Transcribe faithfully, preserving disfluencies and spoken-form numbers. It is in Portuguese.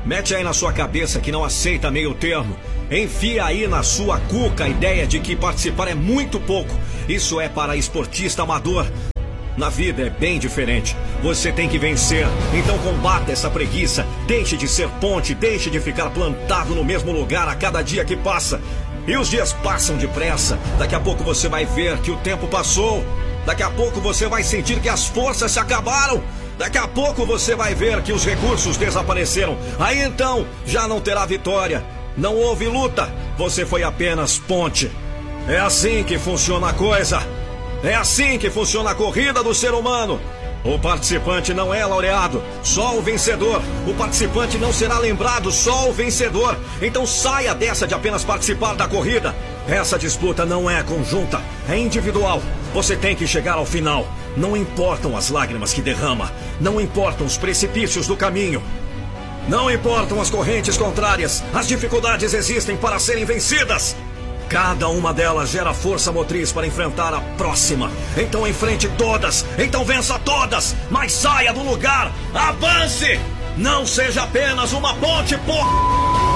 Mete aí na sua cabeça que não aceita meio termo. Enfia aí na sua cuca a ideia de que participar é muito pouco. Isso é para esportista amador. Na vida é bem diferente. Você tem que vencer. Então combata essa preguiça. Deixe de ser ponte. Deixe de ficar plantado no mesmo lugar a cada dia que passa. E os dias passam depressa. Daqui a pouco você vai ver que o tempo passou. Daqui a pouco você vai sentir que as forças se acabaram. Daqui a pouco você vai ver que os recursos desapareceram. Aí então já não terá vitória. Não houve luta. Você foi apenas ponte. É assim que funciona a coisa. É assim que funciona a corrida do ser humano. O participante não é laureado, só o vencedor. O participante não será lembrado, só o vencedor. Então saia dessa de apenas participar da corrida. Essa disputa não é conjunta, é individual. Você tem que chegar ao final. Não importam as lágrimas que derrama. Não importam os precipícios do caminho. Não importam as correntes contrárias. As dificuldades existem para serem vencidas. Cada uma delas gera força motriz para enfrentar a próxima. Então enfrente todas. Então vença todas. Mas saia do lugar. Avance. Não seja apenas uma ponte, porra.